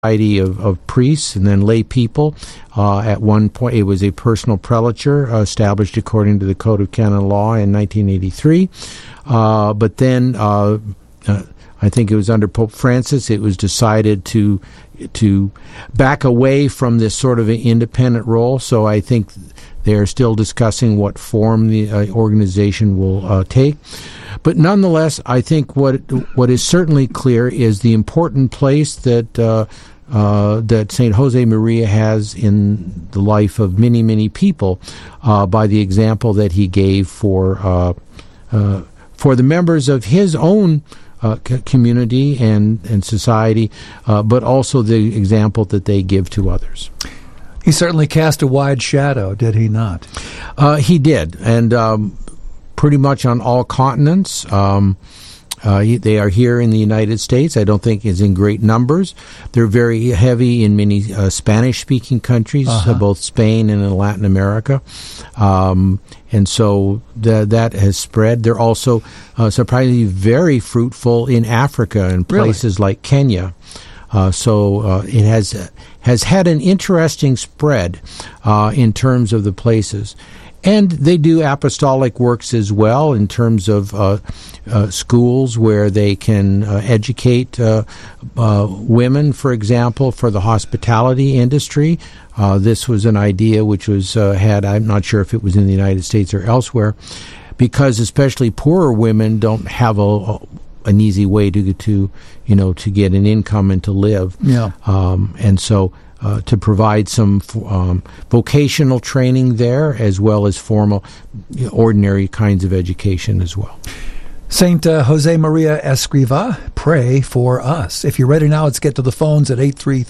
of priests and then lay people. At one point, it was a personal prelature established according to the Code of Canon Law in 1983. But then, I think it was under Pope Francis, it was decided to back away from this sort of an independent role. So I think they are still discussing what form the organization will take. But nonetheless, I think what is certainly clear is the important place that that St. Josemaria has in the life of many, many people by the example that he gave for the members of his own community and society, but also the example that they give to others. He certainly cast a wide shadow, did he not? He did, and pretty much on all continents. They are here in the United States. I don't think is in great numbers. They're very heavy in many Spanish-speaking countries, both Spain and in Latin America. And so that has spread. They're also surprisingly very fruitful in Africa and places like Kenya. So it has had an interesting spread in terms of the places. And they do apostolic works as well in terms of schools where they can educate women, for example, for the hospitality industry. This was an idea which was had, I'm not sure if it was in the United States or elsewhere, because especially poorer women don't have an easy way to get an income and to live. Yeah. And so to provide some vocational training there, as well as formal, ordinary kinds of education as well. Saint Josemaria Escriva, pray for us. If you're ready now, let's get to the phones at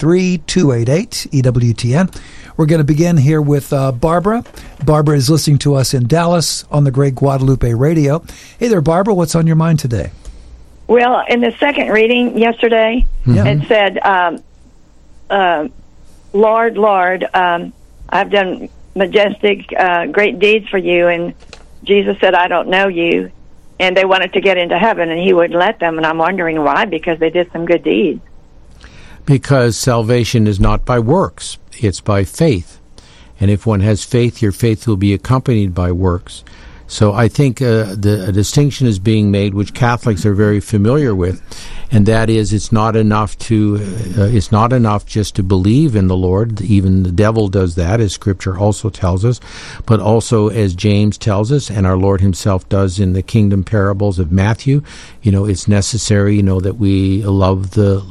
833-288-EWTN. We're going to begin here with Barbara. Barbara is listening to us in Dallas on the Great Guadalupe Radio. Hey there, Barbara. What's on your mind today? Well, in the second reading yesterday, it said, Lord, Lord, I've done majestic, great deeds for you. And Jesus said, I don't know you. And they wanted to get into heaven, and he wouldn't let them. And I'm wondering why, because they did some good deeds. Because salvation is not by works. It's by faith. And if one has faith, your faith will be accompanied by works. So I think a distinction is being made, which Catholics are very familiar with, and that is it's not enough just to believe in the Lord. Even the devil does that, as Scripture also tells us, but also as James tells us, and our Lord himself does in the kingdom parables of Matthew. It's necessary, that we love the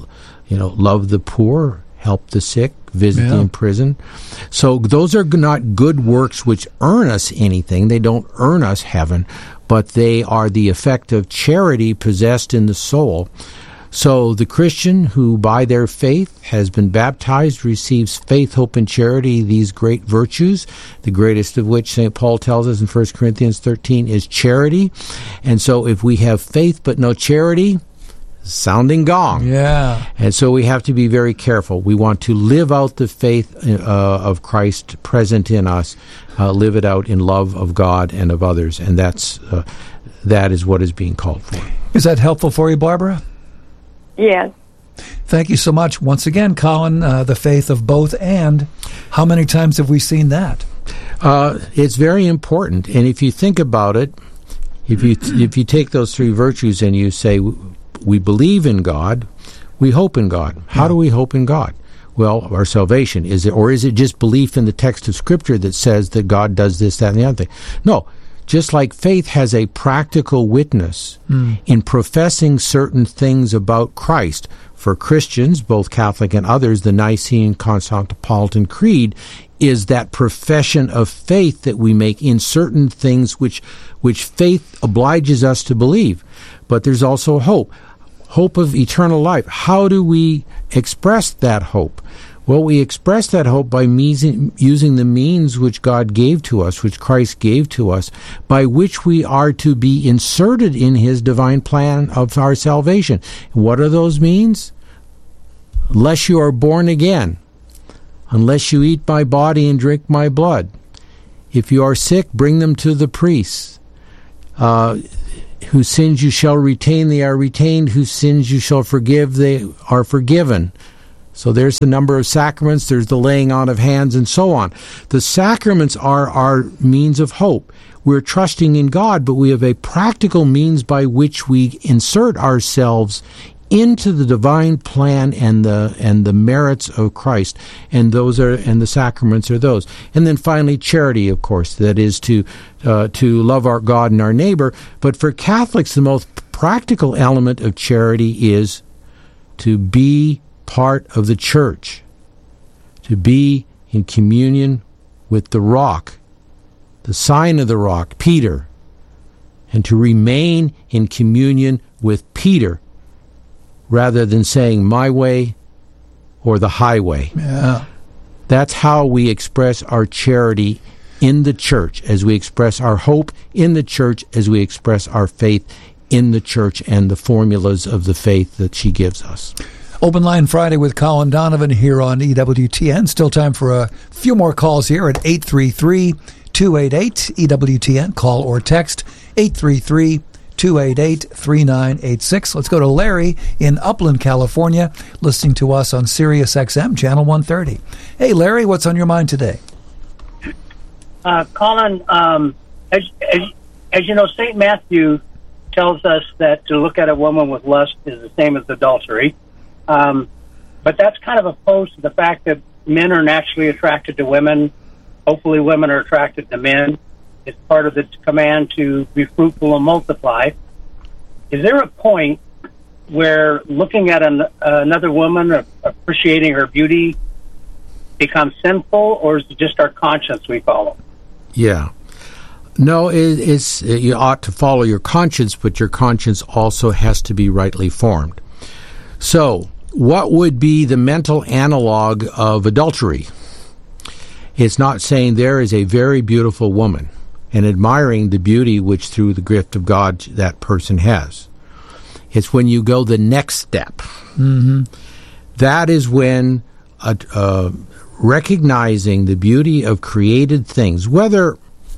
poor, help the sick, visit the imprisoned. So those are not good works which earn us anything. They don't earn us heaven, but they are the effect of charity possessed in the soul. So the Christian who by their faith has been baptized receives faith, hope, and charity, these great virtues, the greatest of which St. Paul tells us in 1 Corinthians 13 is charity. And so if we have faith but no charity, sounding gong. Yeah. And so we have to be very careful. We want to live out the faith of Christ present in us, live it out in love of God and of others, and that is what is being called for. Is that helpful for you, Barbara? Yes. Thank you so much. Once again, Colin, the faith of both and. How many times have we seen that? It's very important, and if you think about it, if you take those three virtues and you say, we believe in God, we hope in God. How do we hope in God? Well, our salvation. Is it just belief in the text of Scripture that says that God does this, that, and the other thing? No. Just like faith has a practical witness in professing certain things about Christ. For Christians, both Catholic and others, the Nicene-Constantinopolitan Creed is that profession of faith that we make in certain things which faith obliges us to believe. But there's also hope of eternal life. How do we express that hope? Well, we express that hope by using the means which God gave to us, which Christ gave to us, by which we are to be inserted in his divine plan of our salvation. What are those means? Unless you are born again, unless you eat my body and drink my blood. If you are sick, bring them to the priests. Whose sins you shall retain, they are retained. Whose sins you shall forgive, they are forgiven. So there's the number of sacraments, there's the laying on of hands, and so on. The sacraments are our means of hope. We're trusting in God, but we have a practical means by which we insert ourselves into the divine plan and the merits of Christ, and the sacraments are those. And then finally, charity, of course, that is to love our God and our neighbor. But for Catholics, the most practical element of charity is to be part of the church, to be in communion with the rock, the sign of the rock, Peter, and to remain in communion with Peter rather than saying my way or the highway. Yeah. That's how we express our charity in the church, as we express our hope in the church, as we express our faith in the church and the formulas of the faith that she gives us. Open Line Friday with Colin Donovan here on EWTN. Still time for a few more calls here at 833-288-EWTN. Call or text 833-288-3986. Let's go to Larry in Upland, California, listening to us on Sirius XM, Channel 130. Hey, Larry, what's on your mind today? Colin, as you know, St. Matthew tells us that to look at a woman with lust is the same as adultery. But that's kind of opposed to the fact that men are naturally attracted to women. Hopefully women are attracted to men. It's part of the command to be fruitful and multiply. Is there a point where looking at another woman, or appreciating her beauty, becomes sinful, or is it just our conscience we follow? Yeah. No, it's you ought to follow your conscience, but your conscience also has to be rightly formed. So, what would be the mental analog of adultery? It's not saying there is a very beautiful woman and admiring the beauty which through the gift of God that person has. It's when you go the next step. Mm-hmm. That is when recognizing the beauty of created things, whether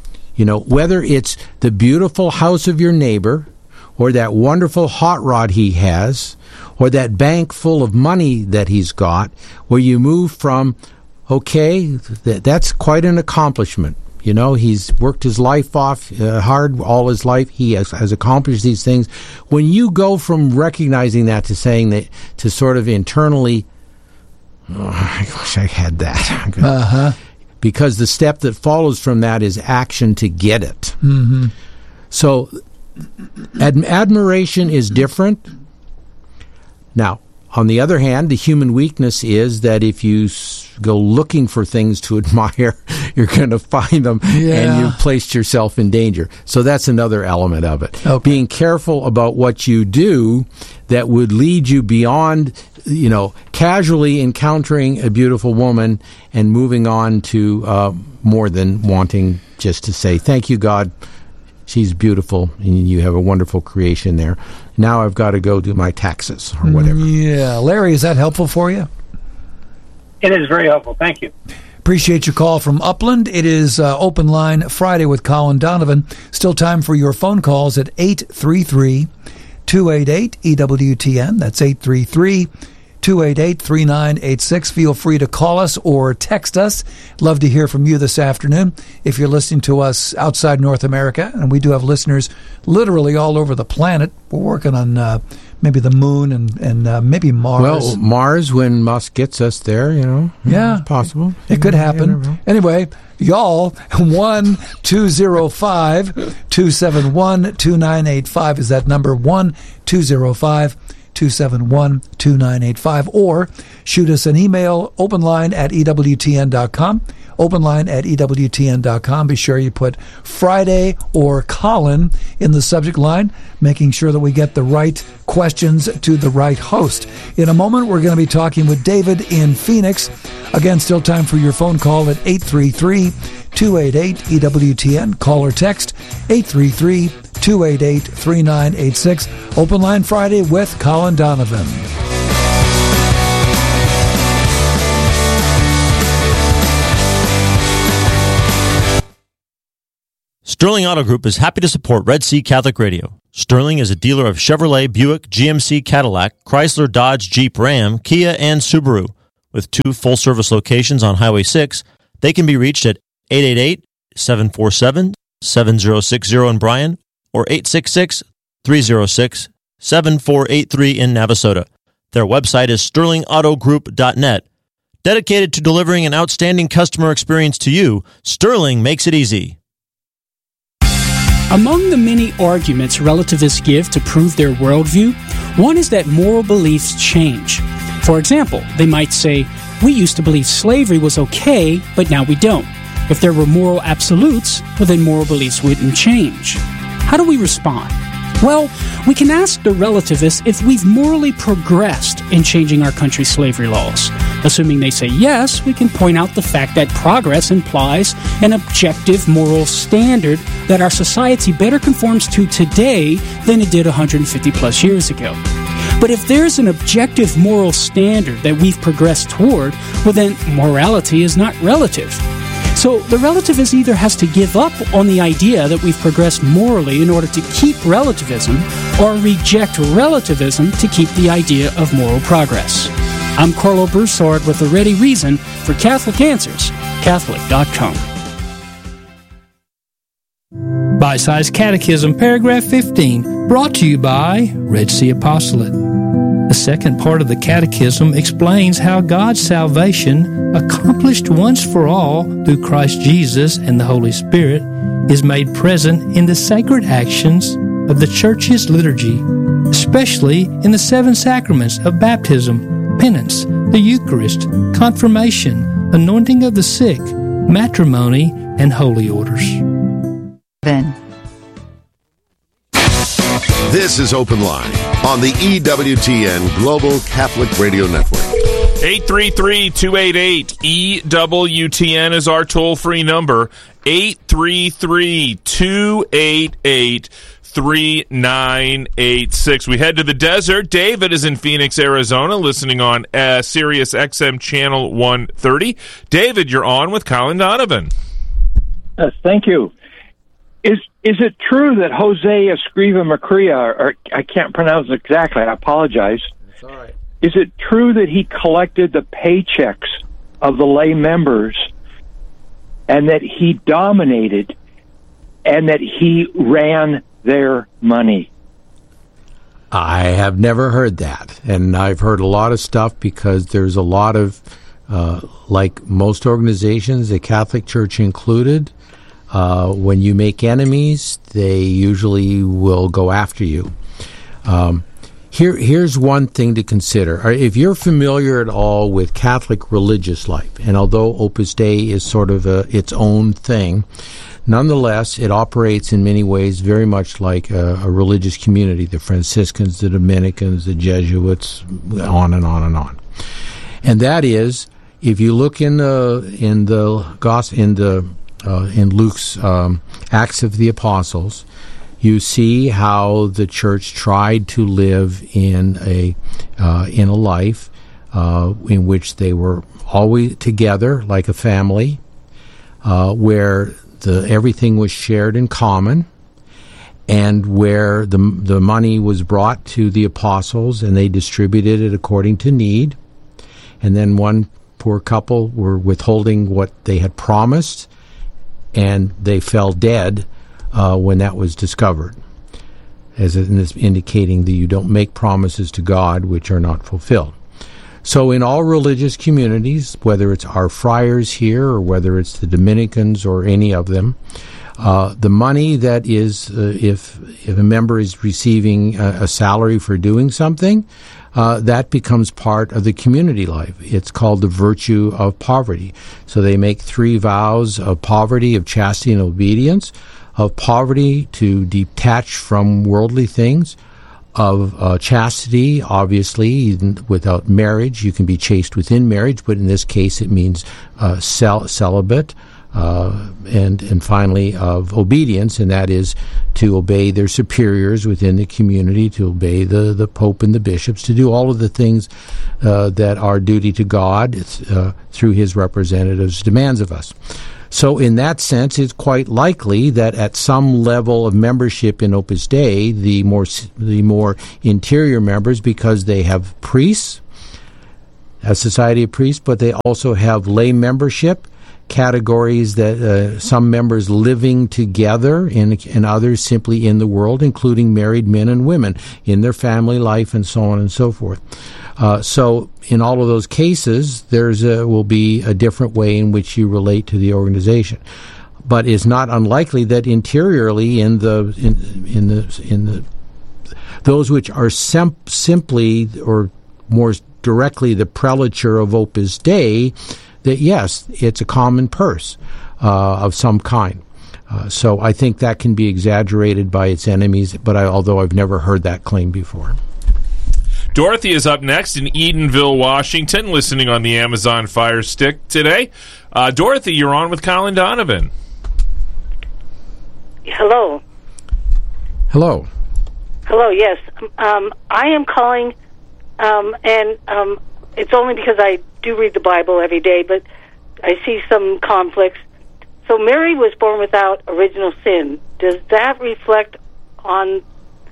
it's the beautiful house of your neighbor, or that wonderful hot rod he has, or that bank full of money that he's got, where you move from, okay, that's quite an accomplishment. You know, he's worked his life off hard all his life. He has accomplished these things. When you go from recognizing that to saying that, to sort of internally, I wish I had that. Uh-huh. Because the step that follows from that is action to get it. Mm-hmm. So admiration is different. Now, on the other hand, the human weakness is that if you go looking for things to admire, you're going to find them, and you've placed yourself in danger. So that's another element of it. Okay. Being careful about what you do that would lead you beyond, casually encountering a beautiful woman and moving on to more than wanting just to say, thank you, God, she's beautiful, and you have a wonderful creation there. Now I've got to go do my taxes or whatever. Yeah. Larry, is that helpful for you? It is very helpful. Thank you. Appreciate your call from Upland. It is Open Line Friday with Colin Donovan. Still time for your phone calls at 833-288-EWTN. That's 833-288-3986. Feel free to call us or text us. Love to hear from you this afternoon. If you're listening to us outside North America, and we do have listeners literally all over the planet, we're working on maybe the moon and maybe Mars. Well, Mars, when Musk gets us there, yeah, it's possible. It could happen. Anyway, y'all, 1-205-271-2985 is that number, 1-205-271-2985, or shoot us an email, openline@EWTN.com, openline@EWTN.com. Be sure you put Friday or Colin in the subject line, making sure that we get the right questions to the right host. In a moment, we're going to be talking with David in Phoenix. Again, still time for your phone call at 833-288-EWTN. Call or text 833-288-3986. Open Line Friday with Colin Donovan. Sterling Auto Group is happy to support Red Sea Catholic Radio. Sterling is a dealer of Chevrolet, Buick, GMC, Cadillac, Chrysler, Dodge, Jeep, Ram, Kia, and Subaru. With 2 full-service locations on Highway 6, they can be reached at 888-747-7060 in Bryan or 866-306-7483 in Navasota. Their website is sterlingautogroup.net. Dedicated to delivering an outstanding customer experience to you, Sterling makes it easy. Among the many arguments relativists give to prove their worldview, one is that moral beliefs change. For example, they might say, we used to believe slavery was okay, but now we don't. If there were moral absolutes, well, then moral beliefs wouldn't change. How do we respond? Well, we can ask the relativists if we've morally progressed in changing our country's slavery laws. Assuming they say yes, we can point out the fact that progress implies an objective moral standard that our society better conforms to today than it did 150 plus years ago. But if there's an objective moral standard that we've progressed toward, well then morality is not relative. So the relativist either has to give up on the idea that we've progressed morally in order to keep relativism, or reject relativism to keep the idea of moral progress. I'm Carlo Broussard with a ready reason for Catholic Answers, Catholic.com. Bite-sized Catechism, paragraph 15, brought to you by Red Sea Apostolate. The second part of the Catechism explains how God's salvation, accomplished once for all through Christ Jesus and the Holy Spirit, is made present in the sacred actions of the Church's liturgy, especially in the 7 sacraments of baptism, penance, the Eucharist, confirmation, anointing of the sick, matrimony, and holy orders. This is Open Line on the EWTN Global Catholic Radio Network. 833-288-EWTN is our toll-free number. 833-288-3986. We head to the desert. David is in Phoenix, Arizona, listening on Sirius XM Channel 130. David, you're on with Colin Donovan. Thank you. Is it true that Jose Escriva Macria, or I can't pronounce it exactly, I apologize. That's all right. Is it true that he collected the paychecks of the lay members and that he dominated and that he ran their money? I have never heard that, and I've heard a lot of stuff because there's a lot of, like most organizations, the Catholic Church included, when you make enemies, they usually will go after you. Here's one thing to consider. If you're familiar at all with Catholic religious life, and although Opus Dei is sort of its own thing, nonetheless, it operates in many ways very much like a religious community, the Franciscans, the Dominicans, the Jesuits, on and on and on. And that is, if you look in Luke's Acts of the Apostles, you see how the church tried to live in a life in which they were always together like a family, where everything was shared in common, and where the money was brought to the apostles and they distributed it according to need. And then one poor couple were withholding what they had promised, and they fell dead when that was discovered, as indicating that you don't make promises to God which are not fulfilled. So in all religious communities, whether it's our friars here or whether it's the Dominicans or any of them, the money that is, if a member is receiving a salary for doing something, that becomes part of the community life. It's called the virtue of poverty. So they make 3 vows of poverty, of chastity and obedience, of poverty to detach from worldly things, of chastity, obviously, without marriage. You can be chaste within marriage, but in this case it means celibate. And finally of obedience, and that is to obey their superiors within the community, to obey the Pope and the bishops, to do all of the things that are duty to God through his representatives demands of us. So in that sense, it's quite likely that at some level of membership in Opus Dei, the more interior members, because they have priests, a society of priests, but they also have lay membership, categories that some members living together and others simply in the world, including married men and women in their family life and so on and so forth. So in all of those cases, will be a different way in which you relate to the organization. But it's not unlikely that interiorly in the those which are simply or more directly the prelature of Opus Dei, that yes, it's a common purse of some kind. So I think that can be exaggerated by its enemies, but although I've never heard that claim before. Dorothy is up next in Edenville, Washington, listening on the Amazon Fire Stick today. Dorothy, you're on with Colin Donovan. Hello. Hello. Hello, yes. I am calling, and it's only because I do read the Bible every day, but I see some conflicts. So Mary was born without original sin. Does that reflect on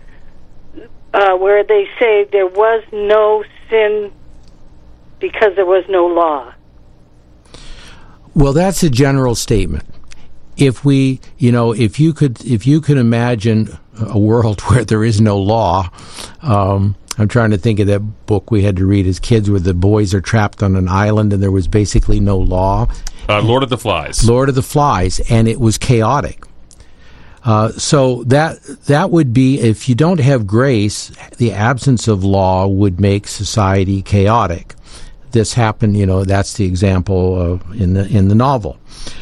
where they say there was no sin because there was no law? Well, that's a general statement. If you could imagine a world where there is no law, I'm trying to think of that book we had to read as kids where the boys are trapped on an island and there was basically no law. Lord of the Flies. Lord of the Flies, and it was chaotic. So that would be, if you don't have grace, the absence of law would make society chaotic. This happened, that's the example in the novel.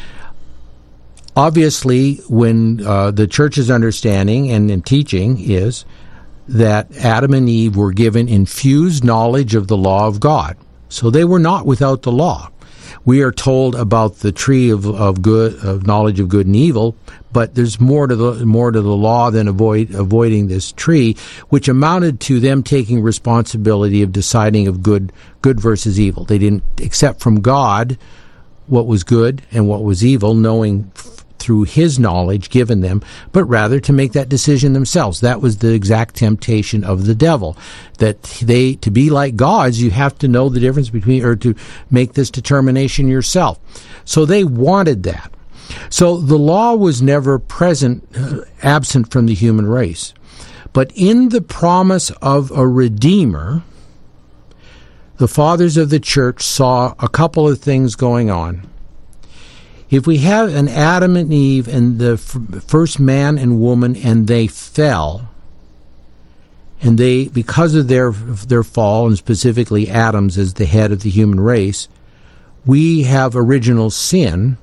Obviously, when the church's understanding and teaching is that Adam and Eve were given infused knowledge of the law of God. So they were not without the law. We are told about the tree of knowledge of good and evil, but there's more to the law than avoiding this tree, which amounted to them taking responsibility of deciding of good versus evil. They didn't accept from God what was good and what was evil, knowing through his knowledge given them, but rather to make that decision themselves. That was the exact temptation of the devil, that to be like gods, you have to know the difference between, or to make this determination yourself. So they wanted that. So the law was never absent from the human race. But in the promise of a Redeemer, the fathers of the church saw a couple of things going on. If we have an Adam and Eve and the first man and woman, and they fell, and because of their fall, and specifically Adam's as the head of the human race, we have original sin.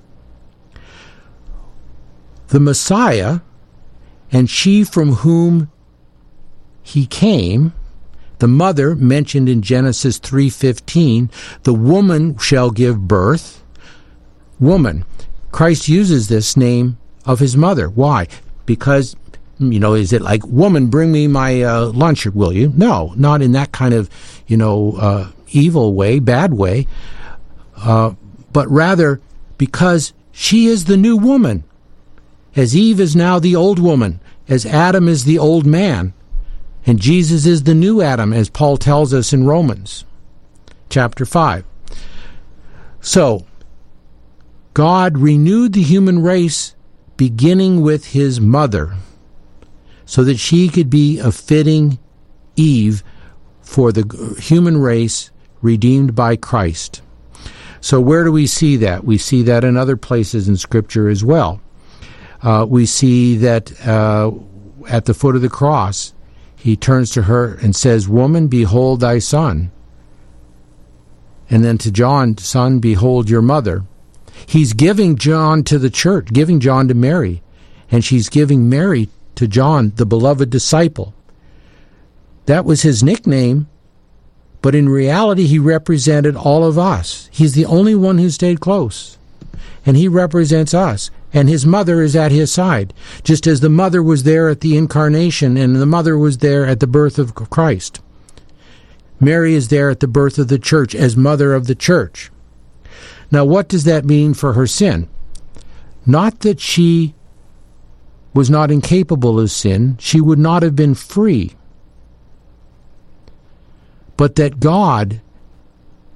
The Messiah, and she from whom he came, the mother mentioned in Genesis 3:15, the woman shall give birth. Woman. Christ uses this name of his mother. Why? Because, is it like, woman, bring me my lunch, will you? No, not in that kind of, evil way, bad way, but rather because she is the new woman. As Eve is now the old woman, as Adam is the old man, and Jesus is the new Adam, as Paul tells us in Romans chapter 5. So, God renewed the human race beginning with his mother so that she could be a fitting Eve for the human race redeemed by Christ. So where do we see that? We see that in other places in Scripture as well. We see that at the foot of the cross, he turns to her and says, "Woman, behold thy son." And then to John, "Son, behold your mother." He's giving John to the church, giving John to Mary, and she's giving Mary to John, the beloved disciple. That was his nickname, but in reality he represented all of us. He's the only one who stayed close, and he represents us, and his mother is at his side, just as the mother was there at the incarnation and the mother was there at the birth of Christ. Mary is there at the birth of the church as mother of the church. Now, what does that mean for her sin? Not that she was not incapable of sin, she would not have been free, but that God,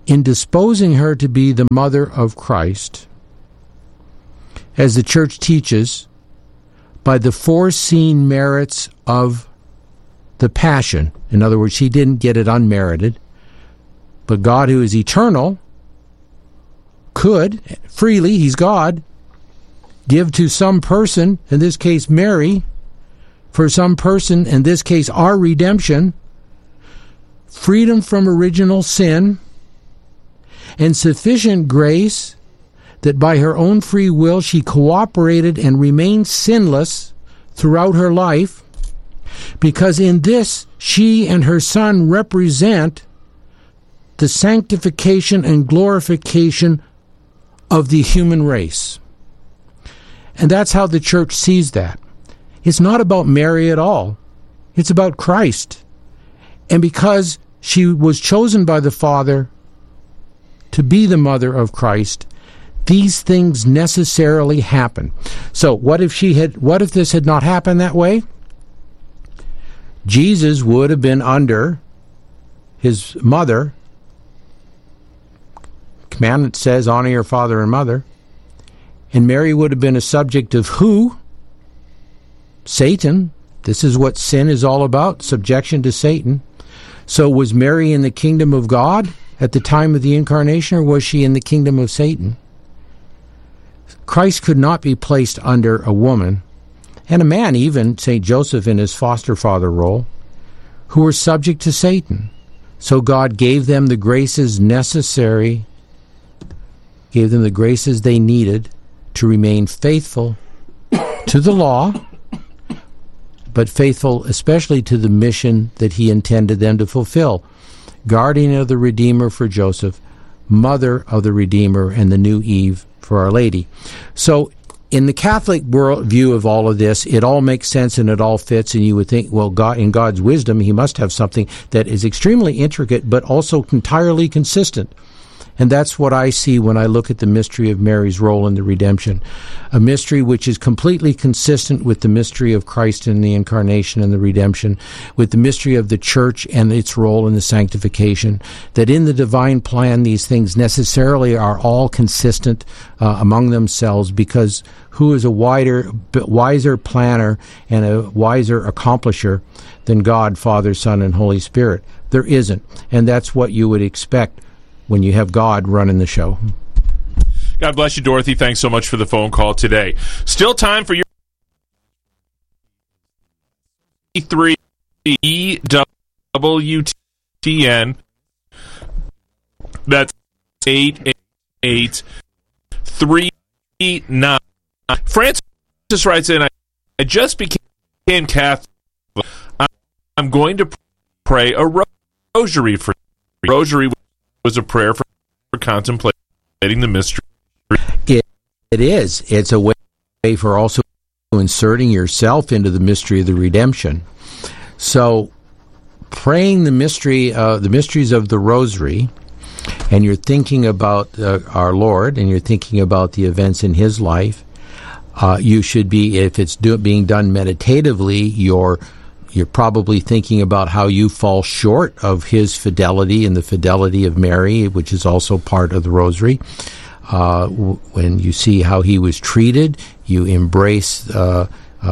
in disposing her to be the mother of Christ, as the church teaches, by the foreseen merits of the passion. In other words, she didn't get it unmerited, but God, who is eternal, could freely, he's God, give to some person, in this case Mary, for some person, in this case our redemption, freedom from original sin, and sufficient grace that by her own free will she cooperated and remained sinless throughout her life, because in this she and her Son represent the sanctification and glorification of the human race. And that's how the church sees that. It's not about Mary at all. It's about Christ. And because she was chosen by the Father to be the mother of Christ, these things necessarily happen. So what if this had not happened that way? Jesus would have been under his mother. Commandment says, honor your father and mother. And Mary would have been a subject of who? Satan. This is what sin is all about, subjection to Satan. So was Mary in the kingdom of God at the time of the incarnation, or was she in the kingdom of Satan? Christ could not be placed under a woman, and a man, even St. Joseph in his foster father role, who were subject to Satan. So God gave them the graces necessary, gave them the graces they needed to remain faithful to the law, but faithful especially to the mission that he intended them to fulfill. Guardian of the Redeemer for Joseph, mother of the Redeemer and the new Eve for Our Lady. So in the Catholic world view of all of this, it all makes sense and it all fits, and you would think, well, God, in God's wisdom, he must have something that is extremely intricate but also entirely consistent. And that's what I see when I look at the mystery of Mary's role in the redemption. A mystery which is completely consistent with the mystery of Christ in the incarnation and the redemption, with the mystery of the church and its role in the sanctification, that in the divine plan these things necessarily are all consistent among themselves, because who is a wiser planner and a wiser accomplisher than God, Father, Son, and Holy Spirit? There isn't. And that's what you would expect when you have God running the show. God bless you, Dorothy. Thanks so much for the phone call today. Still time for your 3 EWTN. That's 88839. Francis writes in, I just became Catholic. I'm going to pray a rosary for you. Rosary was a prayer for contemplating the mystery. It is. It's a way for also inserting yourself into the mystery of the redemption. So, praying the mysteries of the Rosary, and you're thinking about our Lord, and you're thinking about the events in His life, you should be, if it's being done meditatively, you're probably thinking about how you fall short of His fidelity and the fidelity of Mary, which is also part of the Rosary. When you see how He was treated, you embrace the.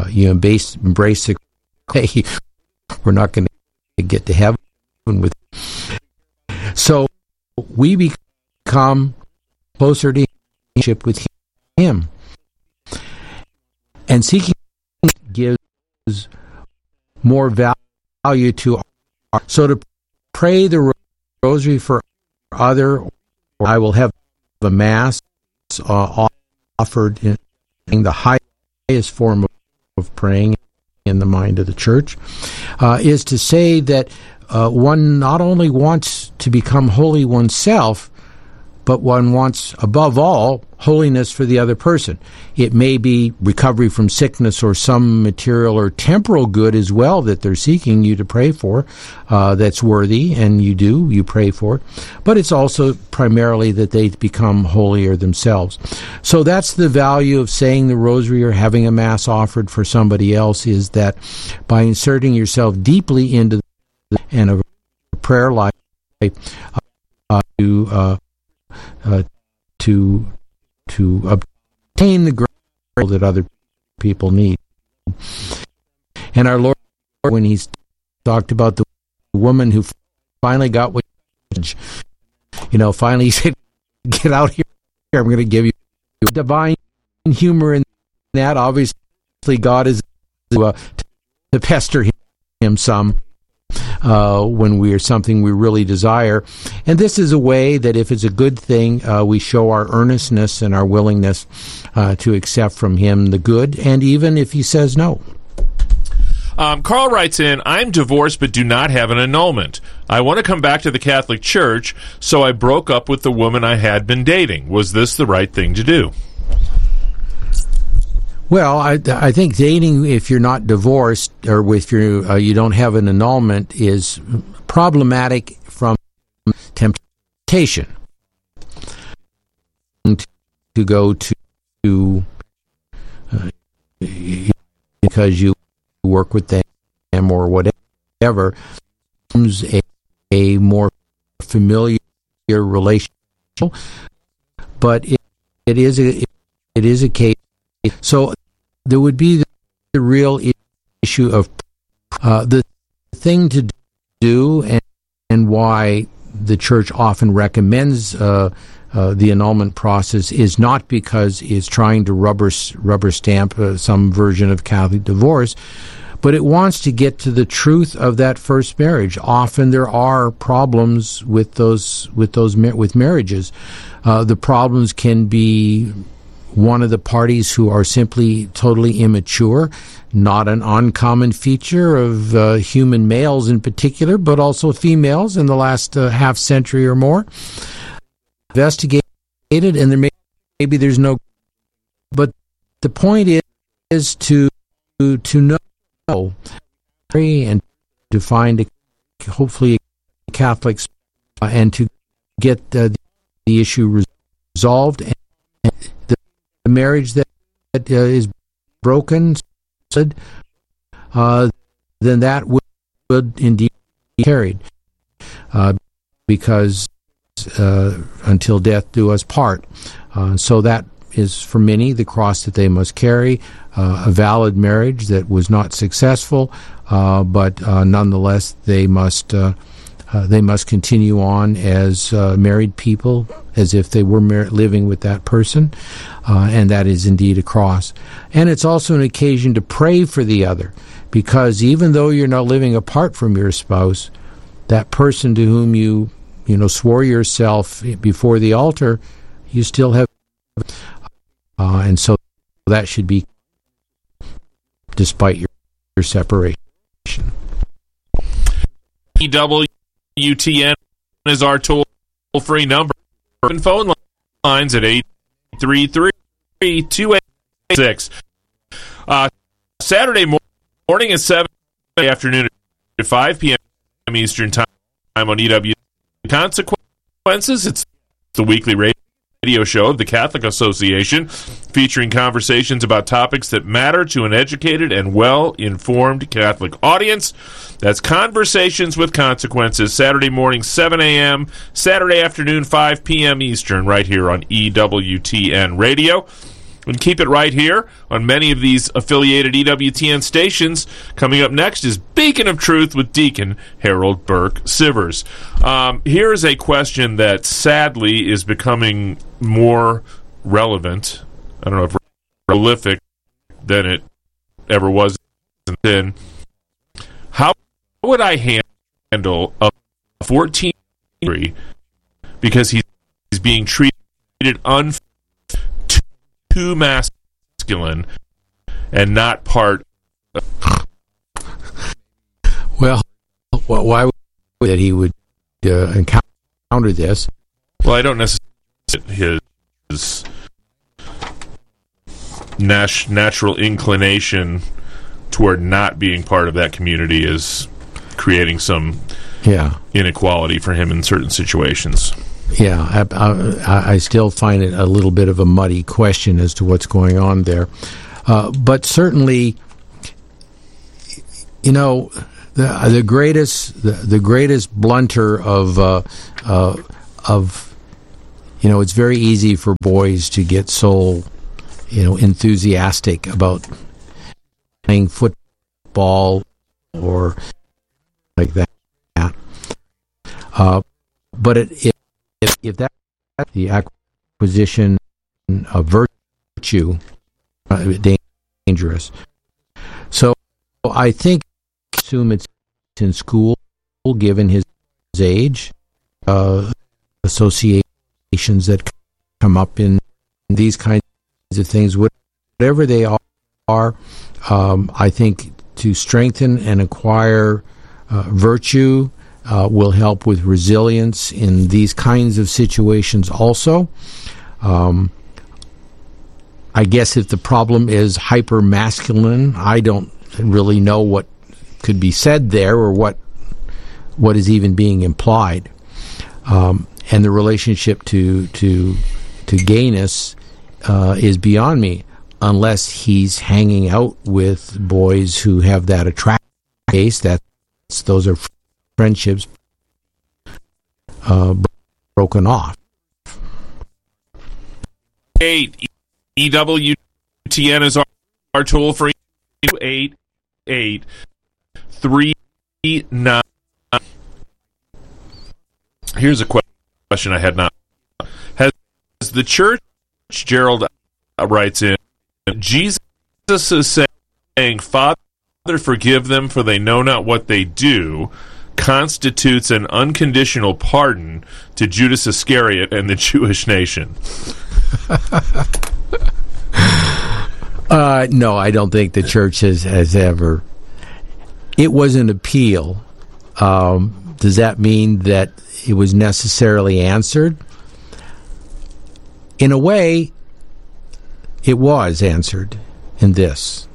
We're not going to get to heaven with. So we become closer to relationship with Him, and seeking gives more value to our. So to pray the Rosary for other, I will have a Mass offered in the highest form of praying in the mind of the Church, is to say that one not only wants to become holy oneself, but one wants, above all, holiness for the other person. It may be recovery from sickness or some material or temporal good as well that they're seeking you to pray for, that's worthy, and you pray for. But it's also primarily that they become holier themselves. So that's the value of saying the Rosary or having a Mass offered for somebody else, is that by inserting yourself deeply into and a prayer life, to obtain the grace that other people need. And our Lord, when He's talked about the woman who finally got what, finally He said, "Get out here! I'm going to give you divine humor in that." Obviously, God is to pester Him some when we are something we really desire. And this is a way that if it's a good thing, we show our earnestness and our willingness to accept from Him the good, and even if He says no. Carl writes in, "I'm divorced but do not have an annulment. I want to come back to the Catholic Church, so I broke up with the woman I had been dating. Was this the right thing to do?" Well, I think dating, if you're not divorced or if you don't have an annulment, is problematic from temptation to go to because you work with them or whatever, a more familiar relationship. But it is a case. So there would be the real issue of the thing to do, and why the Church often recommends the annulment process is not because it's trying to rubber stamp some version of Catholic divorce, but it wants to get to the truth of that first marriage. Often there are problems with marriages. The problems can be one of the parties who are simply totally immature, not an uncommon feature of human males in particular, but also females in the last half century or more. Investigated, and maybe there's no. But the point is to know and to find hopefully a Catholic and to get the issue resolved, and the marriage that is broken, then that would indeed be carried, because until death do us part. So that is for many the cross that they must carry, a valid marriage that was not successful, but nonetheless they must continue on as married people, as if they were living with that person, and that is indeed a cross. And it's also an occasion to pray for the other, because even though you're not living apart from your spouse, that person to whom you swore yourself before the altar, you still have, and so that should be despite your separation. EWTN is our toll-free number. And phone lines at 833-286. Saturday morning at 7, afternoon at 5 p.m. Eastern Time on EW Consequences. It's the weekly radio show of the Catholic Association, featuring conversations about topics that matter to an educated and well-informed Catholic audience. That's Conversations with Consequences, Saturday morning, 7 a.m., Saturday afternoon, 5 p.m. Eastern, right here on EWTN Radio. And keep it right here on many of these affiliated EWTN stations. Coming up next is Beacon of Truth with Deacon Harold Burke Sivers. Here's a question that sadly is becoming more relevant. I don't know if prolific than it ever was. Then, how would I handle a 14-year-old because he's being treated unfairly, too masculine, and not part of... Well, why would that he would encounter this? Well, I don't necessarily his natural inclination toward not being part of that community is creating some inequality for him in certain situations. Yeah, I still find it a little bit of a muddy question as to what's going on there. But certainly, the greatest blunter of it's very easy for boys to get so, enthusiastic about playing football or like that. But if that's the acquisition of virtue, dangerous. So I think, assume it's in school, given his age, associations that come up in these kinds of things, whatever they are, I think to strengthen and acquire virtue will help with resilience in these kinds of situations also. I guess if the problem is hyper-masculine, I don't really know what could be said there or what is even being implied. And the relationship to gayness is beyond me, unless he's hanging out with boys who have that attraction base. Those are friendships broken off. 8 EWTN is our tool free 88839. Here's a question I had not. Has the church, Gerald writes in, Jesus is saying, Father, forgive them, for they know not what they do, constitutes an unconditional pardon to Judas Iscariot and the Jewish nation? No, I don't think the church has ever. It was an appeal. Does that mean that it was necessarily answered? In a way, it was answered in this.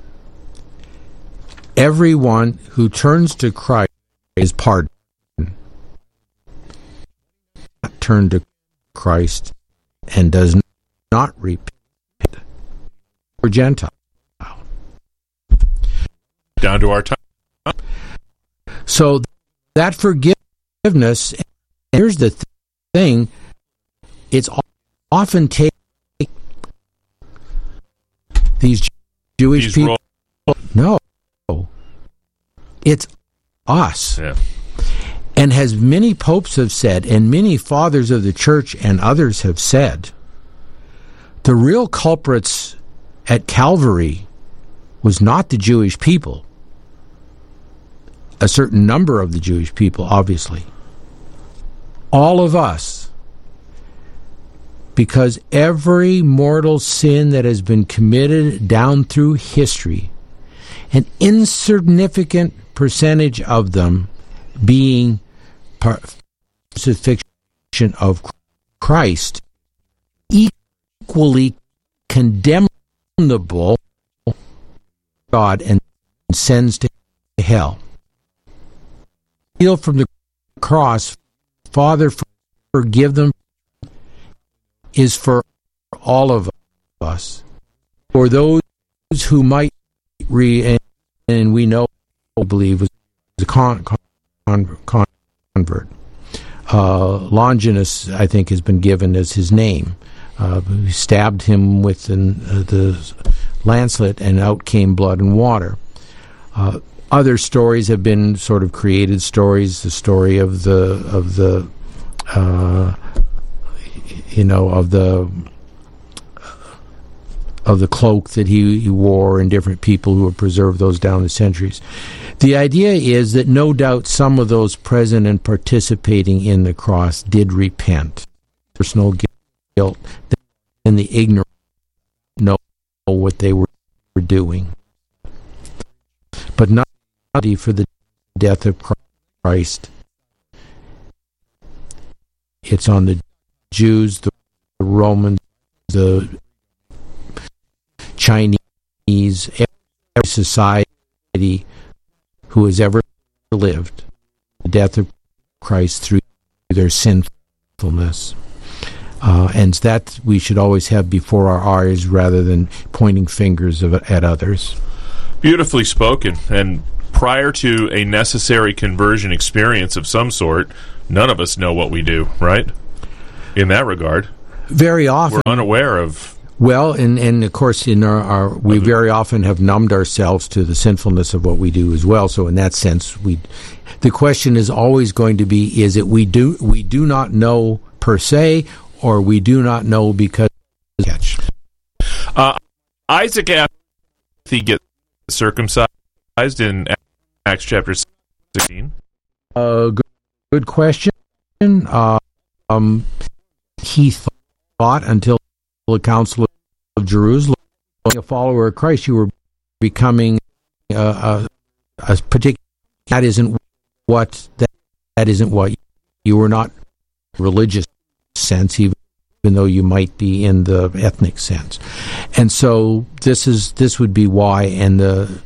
Everyone who turns to Christ is pardoned. Turn to Christ and does not repent or Gentile. Down to our time. So that forgiveness, here's the thing, it's often take these Jewish people. No. It's us. Yeah. And as many popes have said, and many fathers of the church and others have said, the real culprits at Calvary was not the Jewish people. A certain number of the Jewish people, obviously. All of us. Because every mortal sin that has been committed down through history, an insignificant percentage of them being crucifixion of Christ, equally condemnable God and sends to hell. Appeal from the cross, Father, forgive them, is for all of us. For those who might and we know, believe, was a convert. Longinus, I think, has been given as his name. He stabbed him with the lancet, and out came blood and water. Other stories have been sort of created stories. The story of the cloak that he wore, and different people who have preserved those down the centuries. The idea is that no doubt some of those present and participating in the cross did repent. Personal guilt, and the ignorant know what they were doing. But not for the death of Christ. It's on the Jews, the Romans, the Chinese, every society who has ever lived, the death of Christ through their sinfulness. And that we should always have before our eyes rather than pointing fingers at others. Beautifully spoken. And prior to a necessary conversion experience of some sort, none of us know what we do, right? in that regard. Very often. We're unaware of... Well, and of course, in we very often have numbed ourselves to the sinfulness of what we do as well. So in that sense, the question is always going to be, is it we do not know per se, or we do not know because... Isaac asked if he gets circumcised in Acts chapter 16. Good question. He thought until the Council of Jerusalem, a follower of Christ, you were becoming a particular. That isn't what you were not religious sense, even though you might be in the ethnic sense. And so this would be why. And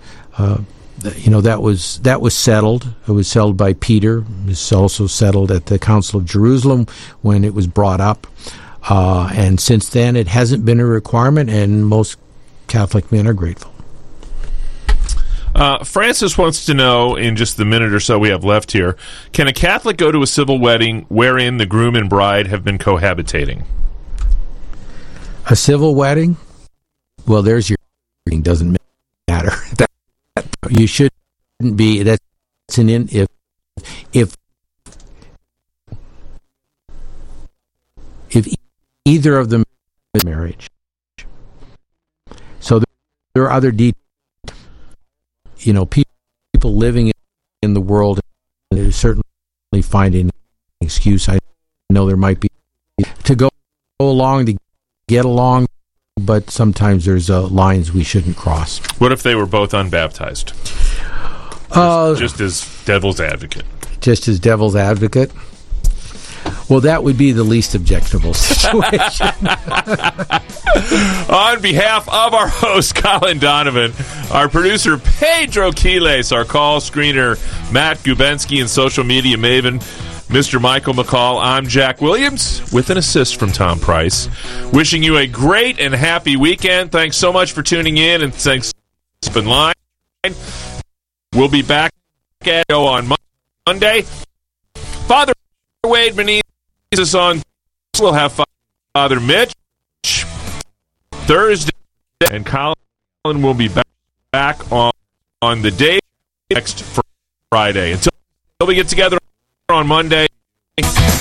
that was settled. It was settled by Peter. It was also settled at the Council of Jerusalem when it was brought up. And since then, it hasn't been a requirement, and most Catholic men are grateful. Francis wants to know, in just the minute or so we have left here, can a Catholic go to a civil wedding wherein the groom and bride have been cohabitating? A civil wedding? Well, there's your wedding. Doesn't matter. You shouldn't be. That's an if either of them is marriage. So there are other details. People living in the world, and they're certainly finding an excuse. I know there might be to go along to get along, but sometimes there's lines we shouldn't cross. What if they were both unbaptized? Just as devil's advocate. Just as devil's advocate? Well, that would be the least objectionable situation. On behalf of our host, Colin Donovan, our producer, Pedro Quiles, our call screener, Matt Gubensky, and social media maven, Mr. Michael McCall, I'm Jack Williams, with an assist from Tom Price. Wishing you a great and happy weekend. Thanks so much for tuning in, and thanks for keeping line. We'll be back at on Monday. Father Wade Menezes is on. We'll have Father Mitch Thursday, and Colin will be back on the day next Friday. Until we get together on Monday.